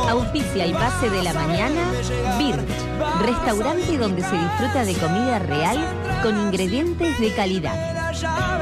Auspicia y pase de la mañana, Birch, restaurante donde se disfruta de comida real con ingredientes de calidad.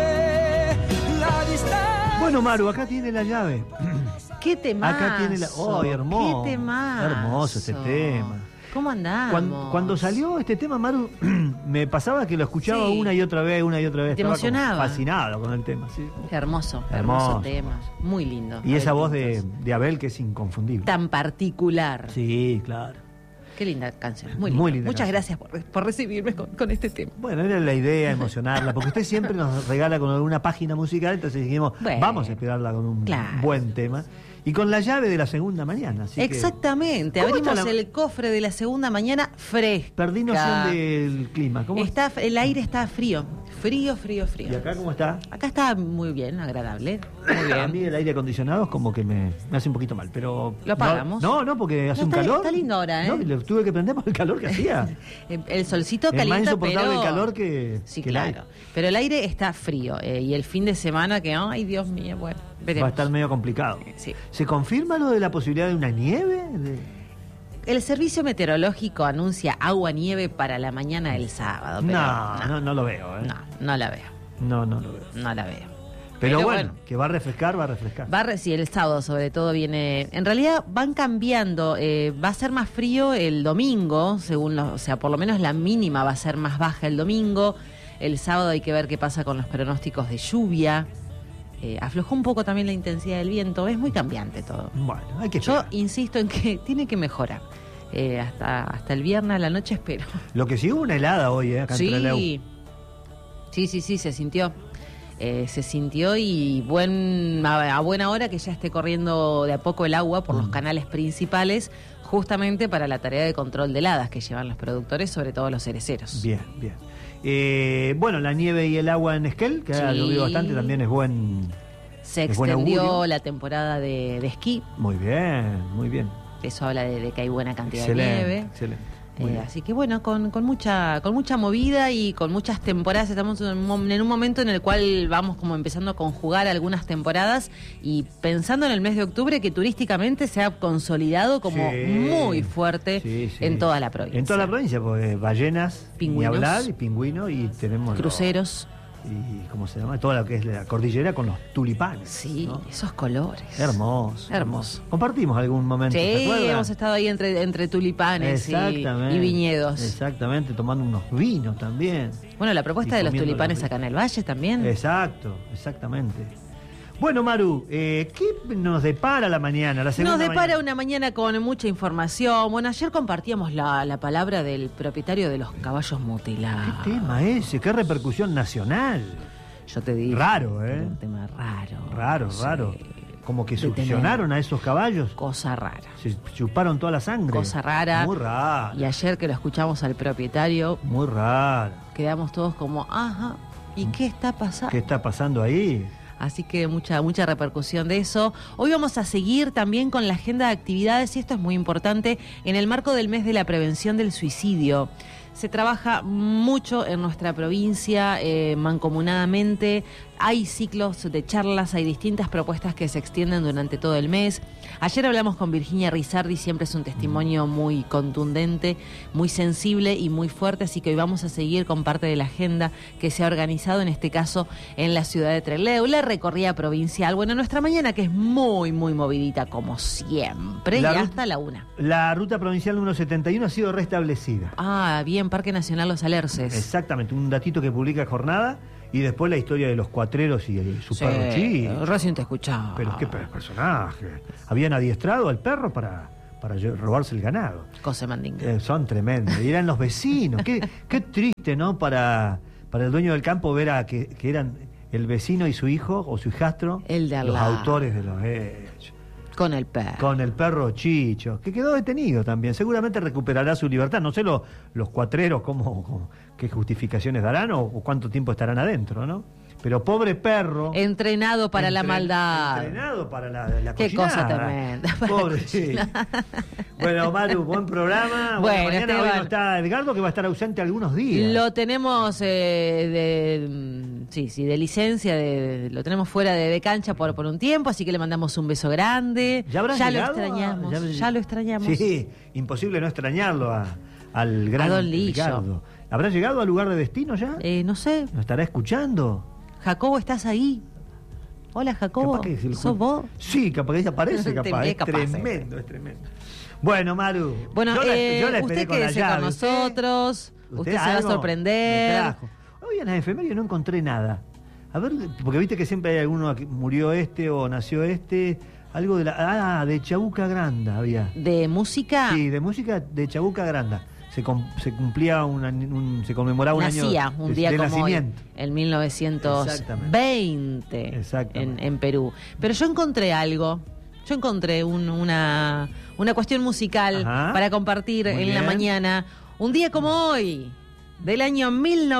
Bueno, Maru, acá tiene la llave. ¡Qué temazo! Acá tiene la... ¡Oh, hermoso! ¡Qué temazo! Hermoso este tema. ¿Cómo andamos? Cuando salió este tema, Maru, me pasaba que lo escuchaba Sí. una y otra vez. Te Estaba emocionaba. como fascinado con el tema, sí. Hermoso Hermoso. tema. Muy lindo. Y esa Abel voz Pintos. de Abel que es inconfundible. Tan particular. Sí, claro. Qué linda canción. Muy linda Muchas canción. gracias por recibirme con este tema. Bueno, era la idea, emocionarla, porque usted siempre nos regala con alguna página musical, entonces dijimos, Bueno. vamos a esperarla con un Claro. buen tema. Y con la llave de la segunda mañana. Así Exactamente. ¿Cómo Abrimos está el cofre de la segunda mañana fresca. Perdí noción del clima. ¿Cómo El aire está frío. Frío. ¿Y acá cómo está? Acá está muy bien, agradable. Muy A bien. mí el aire acondicionado es como que me hace un poquito mal, pero... ¿Lo apagamos? No, porque hace No, un está- calor. está lindo ahora, ¿eh? No, le tuve que prender por el calor que hacía. El solcito Es más calienta, insoportable pero... el calor que Sí, que el claro. aire. Pero el aire está frío. Y el fin de semana que... Ay, Dios mío, bueno, veremos. Va a estar medio complicado. Sí. ¿Se confirma lo de la posibilidad de una nieve? El servicio meteorológico anuncia agua-nieve para la mañana del sábado. Pero No lo veo, ¿eh? no la veo. No lo veo. No la veo. Pero bueno, que va a refrescar. Sí, el sábado sobre todo viene... En realidad van cambiando. Va a ser más frío el domingo, o sea, por lo menos la mínima va a ser más baja el domingo. El sábado hay que ver qué pasa con los pronósticos de lluvia. Aflojó un poco también la intensidad del viento. Es muy cambiante todo. Bueno, hay que Yo esperar. insisto en que tiene que mejorar. Hasta el viernes a la noche espero. Lo que sí hubo una helada hoy, acá en Trelew. Sí, se sintió. Se sintió y a buena hora que ya esté corriendo de a poco el agua por los canales principales, justamente para la tarea de control de heladas que llevan los productores, sobre todo los cereceros. Bien. Bueno, la nieve y el agua en Esquel, que ha Sí. llovido bastante, también es buen... Se es buen extendió augurio. la temporada de esquí, Muy bien. eso habla de que hay buena cantidad de nieve. Excelente. Muy bien. Así que bueno, con mucha movida y con muchas temporadas. Estamos en un momento en el cual vamos como empezando a conjugar algunas temporadas y pensando en el mes de octubre que turísticamente se ha consolidado como Sí. muy fuerte Sí. en toda la provincia. En toda la provincia, pues ballenas, Pingüinos. ni hablar, y pingüinos, y tenemos... Cruceros. Y ¿cómo se llama? Toda lo que es la cordillera con los tulipanes. Sí, ¿no? esos colores. Hermoso. Compartimos algún momento. ¿se Sí, acuerdan? hemos estado ahí entre tulipanes y viñedos. Exactamente, tomando unos vinos también. Bueno, la propuesta Y de los comiendo tulipanes los acá en el Valle también. Exactamente. Bueno, Maru, ¿qué nos depara la mañana? La segunda Nos depara mañana? una mañana con mucha información. Bueno, ayer compartíamos la palabra del propietario de los caballos mutilados. ¿Qué tema ese? ¿Qué repercusión nacional? Yo te digo. Raro, ¿eh? Un tema raro. Raro. Sí. Como que De succionaron a esos caballos. Cosa rara. Se chuparon toda la sangre. Cosa rara. Muy raro. Y ayer que lo escuchamos al propietario, Muy raro. quedamos todos como, ajá, ¿y qué está pasando? ¿Qué está pasando ahí? Así que mucha repercusión de eso. Hoy vamos a seguir también con la agenda de actividades, y esto es muy importante, en el marco del mes de la prevención del suicidio. Se trabaja mucho en nuestra provincia, mancomunadamente. Hay ciclos de charlas, hay distintas propuestas que se extienden durante todo el mes. Ayer hablamos con Virginia Rizardi, siempre es un testimonio muy contundente, muy sensible y muy fuerte, así que hoy vamos a seguir con parte de la agenda que se ha organizado, en este caso en la ciudad de Trelew, la recorrida provincial. Bueno, nuestra mañana que es muy movidita como siempre, y hasta la 1. La ruta provincial número 71 ha sido restablecida. Ah, bien, Parque Nacional Los Alerces. Exactamente, un datito que publica Jornada y después la historia de los cuatreros y su perro Chi. Recién te escuchaba. Pero qué personaje. Habían adiestrado al perro para robarse el ganado. Cosa mandinga. Son tremendos. Y eran los vecinos. Qué triste, ¿no? Para el dueño del campo ver a que eran el vecino y su hijo o su hijastro El de al los lado. autores de los hechos. Con el perro. Con el perro Chicho, que quedó detenido también. Seguramente recuperará su libertad. No sé los cuatreros qué justificaciones darán o cuánto tiempo estarán adentro, ¿no? Pero pobre perro. Entrenado para la maldad. Entrenado para la Qué cochinada. cosa tremenda. Pobre, sí. Bueno, Maru, buen programa. Bueno, mañana hoy no está Edgardo, que va a estar ausente algunos días. Lo tenemos Sí, de licencia, lo tenemos fuera de cancha por un tiempo, así que le mandamos un beso grande. ¿Ya habrá lo llegado? extrañamos, ya lo extrañamos. Sí, imposible no extrañarlo al gran A Don Lillo. Ricardo. ¿Habrá llegado al lugar de destino ya? No sé, ¿Nos estará escuchando? Jacobo, ¿estás ahí? Hola, Jacobo, Capaz que ¿sos vos? Sí, capaz que ella aparece, capaz. Es Es capaz, tremendo, es tremendo. Bueno, Maru. Bueno, yo la esperé usted con la quédese con llave. nosotros, usted se va a algo sorprender. me trajo. Hoy en las efemérides no encontré nada. A ver, porque viste que siempre hay alguno que murió o nació algo de Chabuca Granda había. ¿De música? Sí, de música de Chabuca Granda. Se cumplía se conmemoraba un Nacía año un día de como nacimiento. hoy, en 1920 en Perú. Pero yo encontré algo. Yo encontré una cuestión musical para compartir en la mañana. Un día como hoy, del año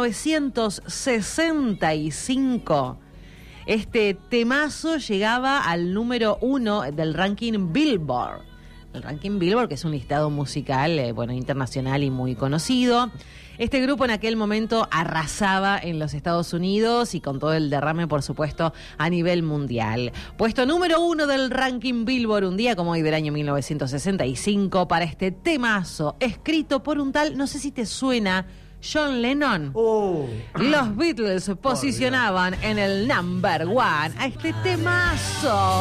1965, este temazo llegaba al número 1 del ranking Billboard. El ranking Billboard, que es un listado musical internacional y muy conocido. Este grupo en aquel momento arrasaba en los Estados Unidos y con todo el derrame, por supuesto, a nivel mundial. Puesto número 1 del ranking Billboard, un día como hoy del año 1965, para este temazo, escrito por un tal, no sé si te suena, John Lennon. Los Beatles posicionaban en el number 1 a este temazo.